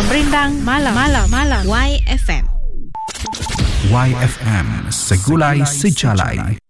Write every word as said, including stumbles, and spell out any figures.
Rindang Malam Malam Malam Y F M. Y F M Segulai Sejalai.